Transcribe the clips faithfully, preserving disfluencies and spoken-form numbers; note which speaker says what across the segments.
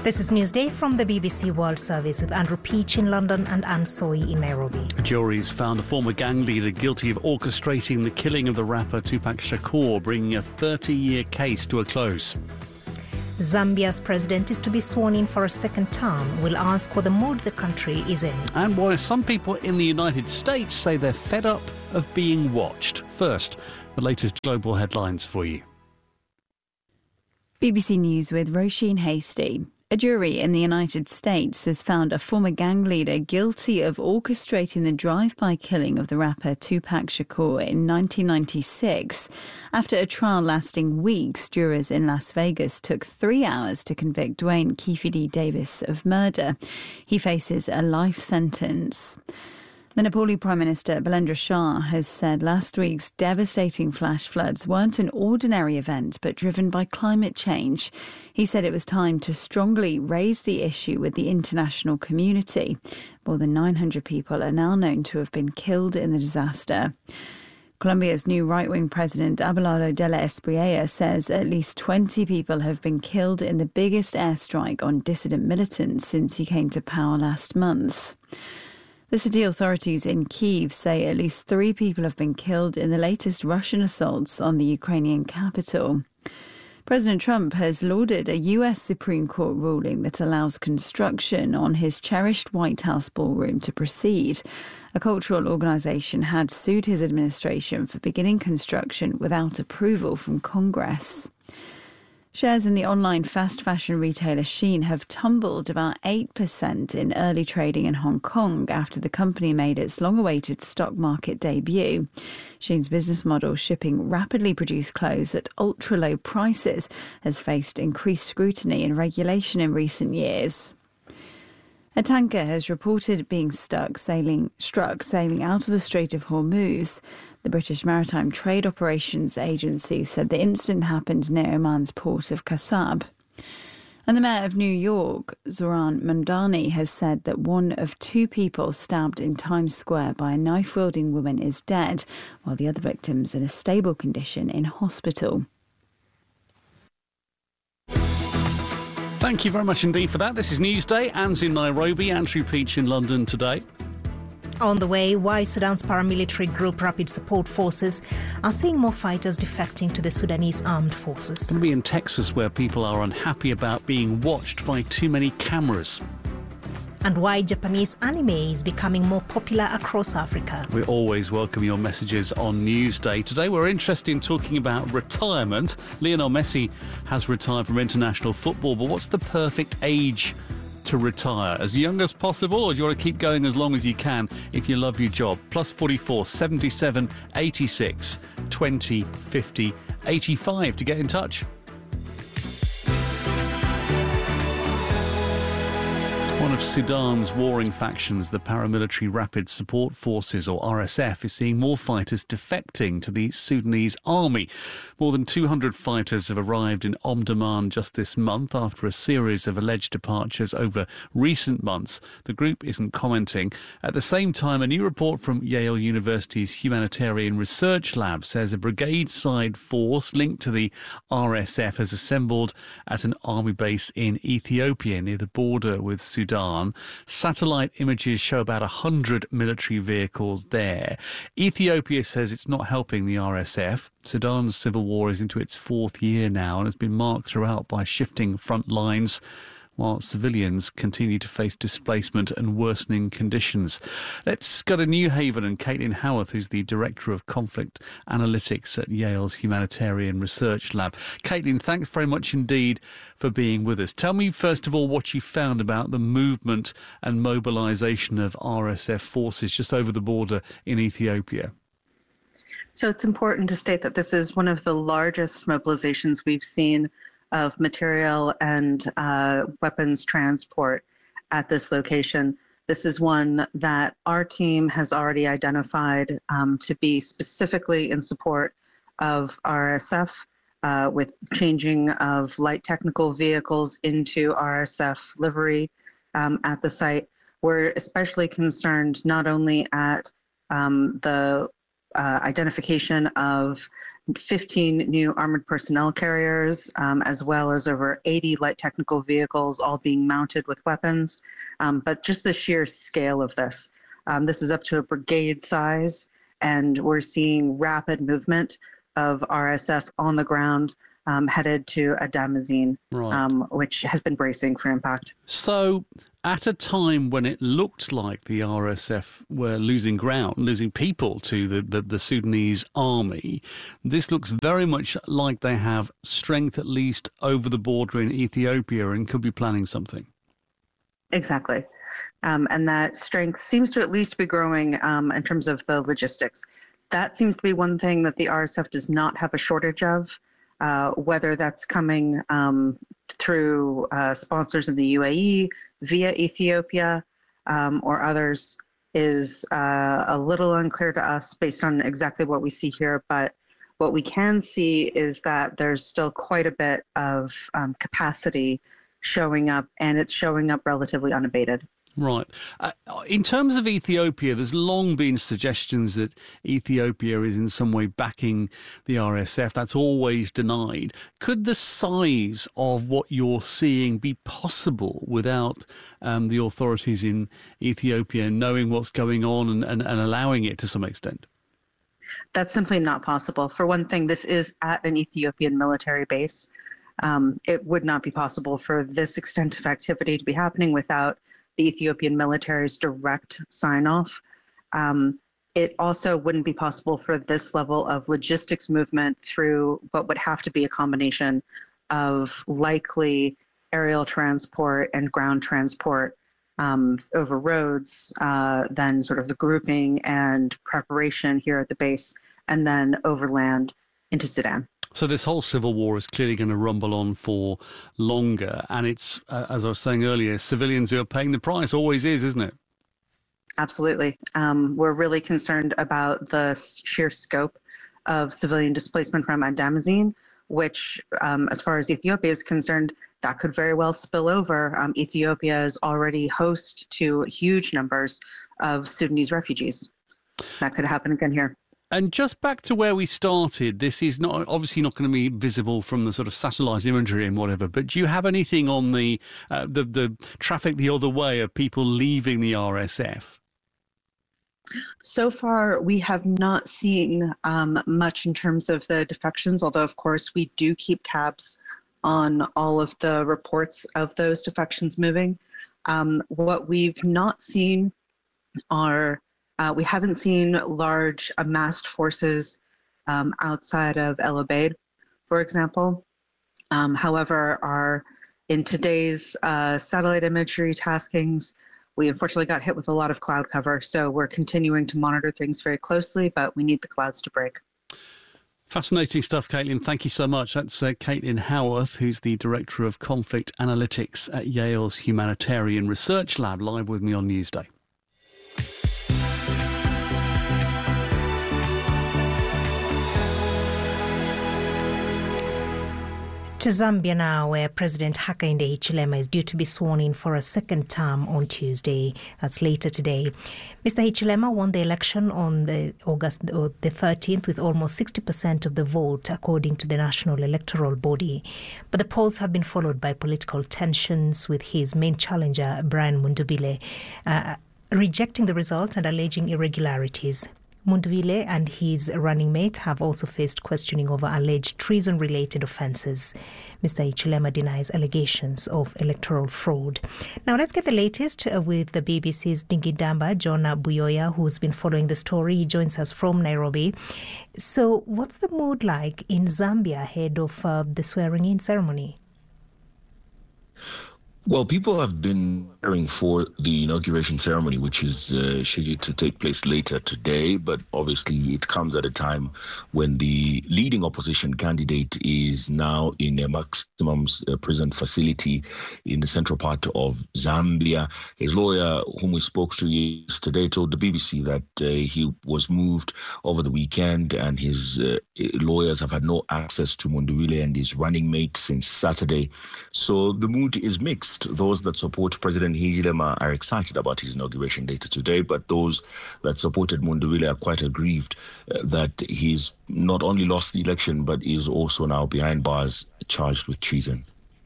Speaker 1: This is Newsday from the B B C World Service with Andrew Peach in London and Anne Soy in Nairobi.
Speaker 2: Juries found a former gang leader guilty of orchestrating the killing of the rapper Tupac Shakur, bringing a thirty-year case to a close.
Speaker 1: Zambia's president is to be sworn in for a second term. We'll ask what the mood the country is in.
Speaker 2: And why some people in the United States say they're fed up of being watched. First, the latest global headlines for you.
Speaker 3: B B C News with Roisin Hastie. A jury in the United States has found a former gang leader guilty of orchestrating the drive-by killing of the rapper Tupac Shakur in nineteen ninety-six. After a trial lasting weeks, jurors in Las Vegas took three hours to convict Dwayne Keefe Davis of murder. He faces a life sentence. The Nepali Prime Minister Balendra Shah has said last week's devastating flash floods weren't an ordinary event but driven by climate change. He said it was time to strongly raise the issue with the international community. More than nine hundred people are now known to have been killed in the disaster. Colombia's new right-wing president, Abelardo de la Espriella, says at least twenty people have been killed in the biggest airstrike on dissident militants since he came to power last month. The city authorities in Kyiv say at least three people have been killed in the latest Russian assaults on the Ukrainian capital. President Trump has lauded a U S Supreme Court ruling that allows construction on his cherished White House ballroom to proceed. A cultural organisation had sued his administration for beginning construction without approval from Congress. Shares in the online fast fashion retailer Shein have tumbled about eight percent in early trading in Hong Kong after the company made its long-awaited stock market debut. Shein's business model, shipping rapidly produced clothes at ultra-low prices, has faced increased scrutiny and regulation in recent years. A tanker has reported being stuck sailing, struck sailing out of the Strait of Hormuz. The British Maritime Trade Operations Agency said the incident happened near Oman's port of Kasab. And the mayor of New York, Zohran Mamdani, has said that one of two people stabbed in Times Square by a knife-wielding woman is dead, while the other victim's in a stable condition in hospital.
Speaker 2: Thank you very much indeed for that. This is Newsday. Anne's in Nairobi, Andrew Peach in London today.
Speaker 1: On the way, why Sudan's paramilitary group Rapid Support Forces are seeing more fighters defecting to the Sudanese armed forces.
Speaker 2: It's going to be in Texas where people are unhappy about being watched by too many cameras.
Speaker 1: And why Japanese anime is becoming more popular across Africa.
Speaker 2: We always welcome your messages on Newsday. Today we're interested in talking about retirement. Lionel Messi has retired from international football, but what's the perfect age to retire? As young as possible, or do you want to keep going as long as you can if you love your job? Plus forty-four, seventy-seven, eighty-six, twenty, fifty, eighty-five to get in touch. One of Sudan's warring factions, the Paramilitary Rapid Support Forces, or R S F, is seeing more fighters defecting to the Sudanese army. More than two hundred fighters have arrived in Omdurman just this month after a series of alleged departures over recent months. The group isn't commenting. At the same time, a new report from Yale University's Humanitarian Research Lab says a brigade-side force linked to the R S F has assembled at an army base in Ethiopia near the border with Sudan. Satellite images show about one hundred military vehicles there. Ethiopia says it's not helping the R S F. Sudan's civil war is into its fourth year now and has been marked throughout by shifting front lines, while civilians continue to face displacement and worsening conditions. Let's go to New Haven and Caitlin Howarth, who's the Director of Conflict Analytics at Yale's Humanitarian Research Lab. Caitlin, thanks very much indeed for being with us. Tell me, first of all, what you found about the movement and mobilisation of R S F forces just over the border in Ethiopia.
Speaker 4: So it's important to state that this is one of the largest mobilizations we've seen of material and uh, weapons transport at this location. This is one that our team has already identified um, to be specifically in support of R S F, uh, with changing of light technical vehicles into R S F livery um, at the site. We're especially concerned not only at um, the uh, identification of fifteen new armored personnel carriers, um, as well as over eighty light technical vehicles, all being mounted with weapons. Um, but just the sheer scale of this, um, this is up to a brigade size, and we're seeing rapid movement of R S F on the ground, um, headed to Adamazine, right. um, which has been bracing for impact.
Speaker 2: So at a time when it looked like the R S F were losing ground, losing people to the, the, the Sudanese army, this looks very much like they have strength at least over the border in Ethiopia and could be planning something.
Speaker 4: Exactly. Um, and that strength seems to at least be growing um, in terms of the logistics. That seems to be one thing that the R S F does not have a shortage of, uh, whether that's coming um, through uh, sponsors in the U A E, via Ethiopia, um, or others, is uh, a little unclear to us based on exactly what we see here. But what we can see is that there's still quite a bit of um, capacity showing up, and it's showing up relatively unabated.
Speaker 2: Right. Uh, in terms of Ethiopia, there's long been suggestions that Ethiopia is in some way backing the R S F. That's always denied. Could the size of what you're seeing be possible without um, the authorities in Ethiopia knowing what's going on and, and, and allowing it to some extent?
Speaker 4: That's simply not possible. For one thing, this is at an Ethiopian military base. Um, it would not be possible for this extent of activity to be happening without the Ethiopian military's direct sign-off. Um, it also wouldn't be possible for this level of logistics movement through what would have to be a combination of likely aerial transport and ground transport um, over roads, uh, then sort of the grouping and preparation here at the base, and then overland into Sudan.
Speaker 2: So this whole civil war is clearly going to rumble on for longer. And it's, uh, as I was saying earlier, civilians who are paying the price. Always is, isn't it?
Speaker 4: Absolutely. Um, we're really concerned about the sheer scope of civilian displacement from Adamazine, which, um, as far as Ethiopia is concerned, that could very well spill over. Um, Ethiopia is already host to huge numbers of Sudanese refugees. That could happen again here.
Speaker 2: And just back to where we started, this is not obviously not going to be visible from the sort of satellite imagery and whatever, but do you have anything on the, uh, the, the traffic the other way of people leaving the R S F?
Speaker 4: So far, we have not seen um, much in terms of the defections, although, of course, we do keep tabs on all of the reports of those defections moving. Um, what we've not seen are Uh, we haven't seen large amassed forces um, outside of El Obeid, for example. Um, however, our, in today's uh, satellite imagery taskings, we unfortunately got hit with a lot of cloud cover. So we're continuing to monitor things very closely, but we need the clouds to break.
Speaker 2: Fascinating stuff, Caitlin. Thank you so much. That's uh, Caitlin Howarth, who's the Director of Conflict Analytics at Yale's Humanitarian Research Lab, live with me on Newsday.
Speaker 1: To Zambia now, where President Hakainde Hichilema is due to be sworn in for a second term on Tuesday. That's later today. Mister Hichilema won the election on the August the thirteenth with almost sixty percent of the vote, according to the National Electoral Body. But the polls have been followed by political tensions, with his main challenger, Brian Mundubile, uh, rejecting the result and alleging irregularities. Mundubile and his running mate have also faced questioning over alleged treason-related offences. Mister Hichilema denies allegations of electoral fraud. Now let's get the latest with the B B C's Dingidamba, John Buyoya, who's been following the story. He joins us from Nairobi. So what's the mood like in Zambia ahead of uh, the swearing-in ceremony?
Speaker 5: Well, people have been preparing for the inauguration ceremony, which is uh, scheduled to take place later today. But obviously, it comes at a time when the leading opposition candidate is now in a maximum uh, prison facility in the central part of Zambia. His lawyer, whom we spoke to yesterday, told the B B C that uh, he was moved over the weekend, and his uh, lawyers have had no access to Mundubile and his running mate since Saturday. So the mood is mixed. mixed. Those that support President Hichilema are excited about his inauguration later today, but those that supported Mundubile are quite aggrieved uh, that he's not only lost the election, but is also now behind bars charged with treason.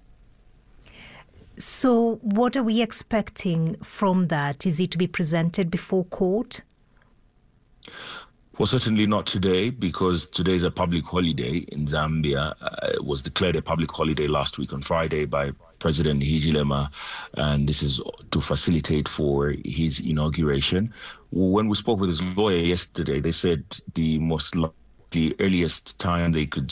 Speaker 1: So what are we expecting from that? Is he to be presented before court?
Speaker 5: Well, certainly not today, because today is a public holiday in Zambia. Uh, it was declared a public holiday last week on Friday by President Hichilema, and this is to facilitate for his inauguration. When we spoke with his lawyer yesterday, they said the most the earliest time they could